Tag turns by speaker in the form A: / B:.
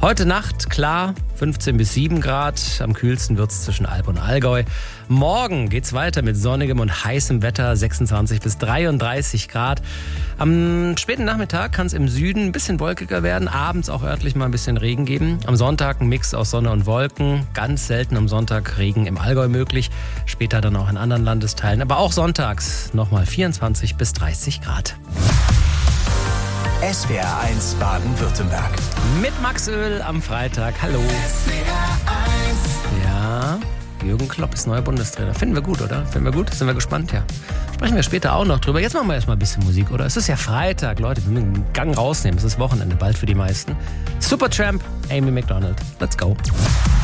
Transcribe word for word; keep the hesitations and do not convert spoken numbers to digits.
A: Heute Nacht klar, fünfzehn bis sieben Grad. Am kühlsten wird es zwischen Alb und Allgäu. Morgen geht's weiter mit sonnigem und heißem Wetter, sechsundzwanzig bis dreiunddreißig Grad. Am späten Nachmittag kann es im Süden ein bisschen wolkiger werden, abends auch örtlich mal ein bisschen Regen geben. Am Sonntag ein Mix aus Sonne und Wolken, ganz selten am Sonntag Regen im Allgäu möglich, später dann auch in anderen Landesteilen. Aber auch sonntags nochmal vierundzwanzig bis dreißig Grad.
B: S W R eins Baden-Württemberg.
A: Mit Max Öl am Freitag. Hallo.
B: S W R eins.
A: Ja, Jürgen Klopp ist neuer Bundestrainer. Finden wir gut, oder? Finden wir gut? Sind wir gespannt, ja. Sprechen wir später auch noch drüber. Jetzt machen wir erstmal ein bisschen Musik, oder? Es ist ja Freitag, Leute. Wir müssen einen Gang rausnehmen. Es ist Wochenende bald für die meisten. Supertramp, Amy Macdonald. Let's go.